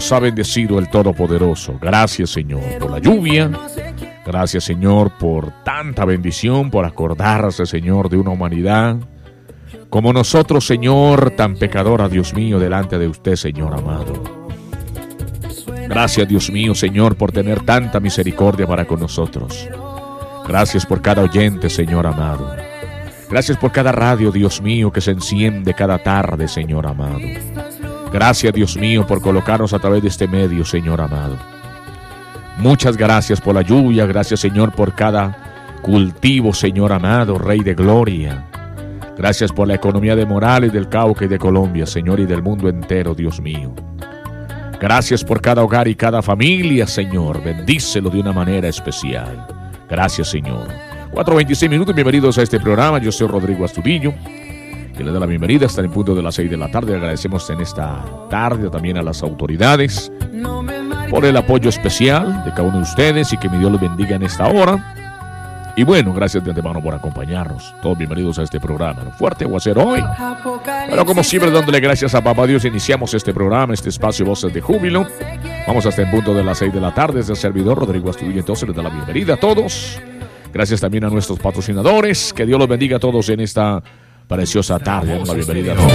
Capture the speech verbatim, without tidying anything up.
nos ha bendecido el Todopoderoso. Gracias, Señor, por la lluvia. Gracias, Señor, por tanta bendición, por acordarse, Señor, de una humanidad como nosotros, Señor, tan pecadora, Dios mío, delante de usted, Señor amado. Gracias, Dios mío, Señor, por tener tanta misericordia para con nosotros. Gracias por cada oyente, Señor amado. Gracias por cada radio, Dios mío, que se enciende cada tarde, Señor amado. Gracias, Dios mío, por colocarnos a través de este medio, Señor amado. Muchas gracias por la lluvia. Gracias, Señor, por cada cultivo, Señor amado, Rey de Gloria. Gracias por la economía de Morales, del Cauca y de Colombia, Señor, y del mundo entero, Dios mío. Gracias por cada hogar y cada familia, Señor. Bendícelo de una manera especial. Gracias, Señor. cuatro veintiséis minutos, bienvenidos a este programa. Yo soy Rodrigo Astudillo, que le da la bienvenida hasta el punto de las seis de la tarde. Agradecemos en esta tarde también a las autoridades por el apoyo especial de cada uno de ustedes y que mi Dios los bendiga en esta hora. Y bueno, gracias de antemano por acompañarnos. Todos bienvenidos a este programa. Fuerte aguacero hoy, pero como siempre dándole gracias a Papá Dios, iniciamos este programa, este espacio Voces de Júbilo. Vamos hasta el punto de las seis de la tarde. Desde el servidor Rodrigo Astudillo, entonces les da la bienvenida a todos. Gracias también a nuestros patrocinadores. Que Dios los bendiga a todos en esta preciosa tarde. La bienvenida a todos.